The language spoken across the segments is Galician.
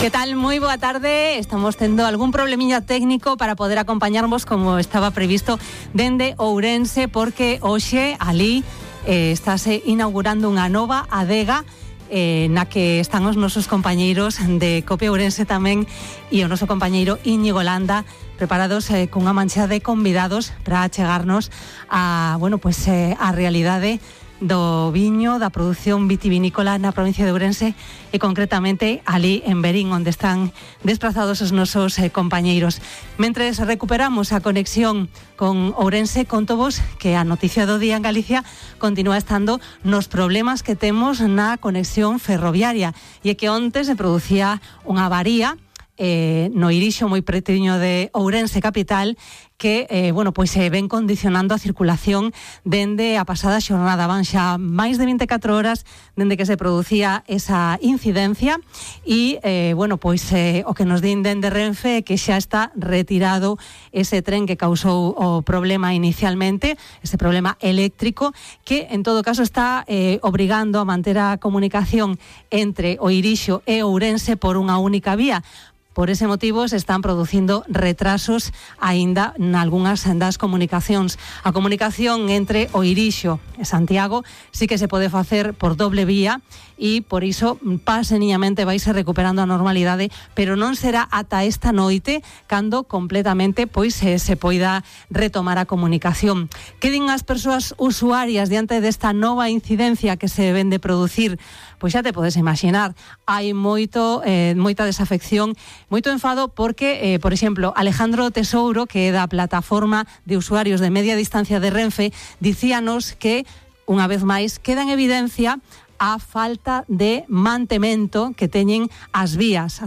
Que tal? Moi boa tarde. Estamos tendo algún problemiña técnico para poder acompañarvos como estaba previsto dende Ourense, porque hoxe ali estáse inaugurando unha nova adega na que están os nosos compañeiros de COPE Ourense tamén e o noso compañeiro Íñigo Landa preparados cunha mancha de convidados para chegarnos a, a realidade do viño, da produción vitivinícola na provincia de Ourense e concretamente ali en Verín, onde están desplazados os nosos compañeiros. Mentres recuperamos a conexión con Ourense, contovos que a noticia do día en Galicia continúa estando nos problemas que temos na conexión ferroviaria e que onte se producía unha avaría no Irixo moi pretiño de Ourense capital que, se ven condicionando a circulación dende a pasada xornada. Van xa máis de 24 horas dende que se producía esa incidencia e, o que nos din dende Renfe é que xa está retirado ese tren que causou o problema inicialmente, ese problema eléctrico, que en todo caso está obrigando a manter a comunicación entre o Irixo e Ourense por unha única vía. Por ese motivo se están producindo retrasos aínda nalgunhas das comunicacións. A comunicación entre o Irixo e Santiago sí que se pode facer por doble vía e por iso paseniñamente vaise recuperando a normalidade, pero non será ata esta noite cando completamente se poida retomar a comunicación. Que din as persoas usuarias diante desta nova incidencia que se ven de producir? Pois xa te podes imaginar, hai moita desafección, moito enfado porque, por exemplo, Alejandro Tesouro, que é da plataforma de usuarios de media distancia de Renfe, dicíanos que, unha vez máis, queda en evidencia a falta de mantemento que teñen as vías,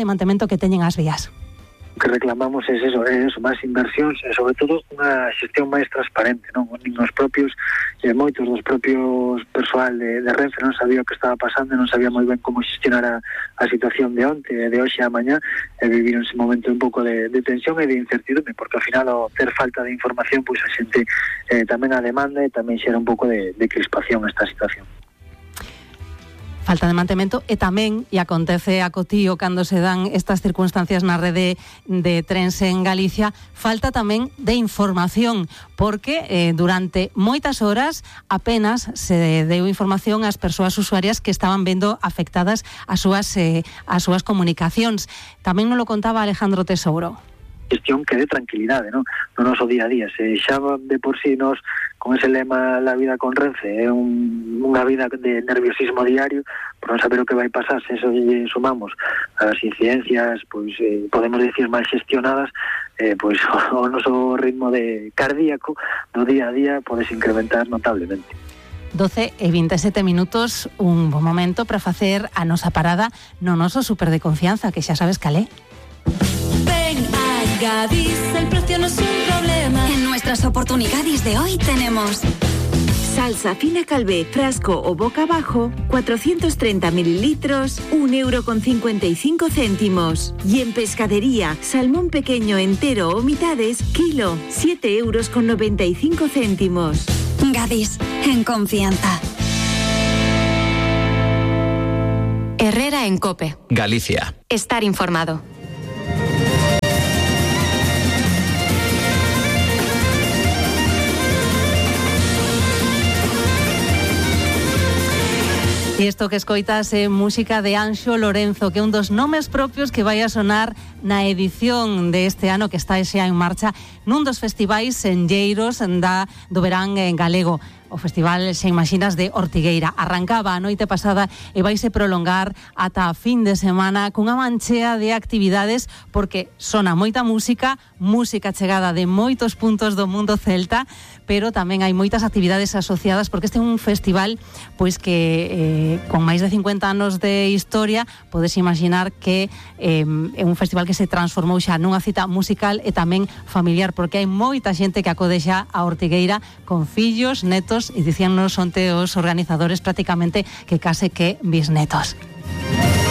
O que reclamamos é máis inversións e sobre todo unha xestión máis transparente, non? Os propios, moitos dos propios persoal de Renfe non sabía o que estaba pasando, non sabía moi ben como xestionar a situación de onte, de hoxe a mañá, e viviron ese momento un pouco de tensión e de incertidumbre, porque ao final ao ter falta de información, pois a xente tamén a demanda e tamén xera un pouco de crispación esta situación. Falta de mantemento e tamén, e acontece a cotío cando se dan estas circunstancias na rede de trens en Galicia, falta tamén de información, porque durante moitas horas apenas se deu información ás persoas usuarias que estaban vendo afectadas as súas comunicacións. Tamén nos lo contaba Alejandro Tesouro. Gestión que dé tranquilidade, no noso día a día. Se xa de por sí nos, con ese lema la vida con Renfe, é unha vida de nerviosismo diario, por non saber o que vai pasar, se eso lle sumamos as incidencias, podemos decir máis xestionadas, o noso ritmo de cardíaco do día a día podes incrementar notablemente. 12:27, un bom momento para facer a nosa parada no noso súper de confianza, que xa sabes calé. Gadis, el precio no es un problema. En nuestras oportunidades de hoy tenemos salsa fina Calvé, frasco o boca abajo, 430 mililitros, €1,55. Y en pescadería, salmón pequeño entero o mitades, kilo, €7,95. Gadis, en confianza. Herrera en COPE. Galicia. Estar informado. E isto que escoitas é música de Anxo Lorenzo, que é un dos nomes propios que vai a sonar na edición deste ano que está xa en marcha nun dos festivais enlleiros do verán en galego. O Festival Xa Imaxinas de Ortigueira arrancaba a noite pasada e vaise prolongar ata a fin de semana cunha manchea de actividades, porque sona moita música chegada de moitos puntos do mundo celta, pero tamén hai moitas actividades asociadas, porque este é un festival que con máis de 50 anos de historia podes imaginar que é un festival que se transformou xa nunha cita musical e tamén familiar, porque hai moita xente que acode xa a Ortigueira con fillos, netos, e dicíannos onte os organizadores prácticamente que case que bisnetos.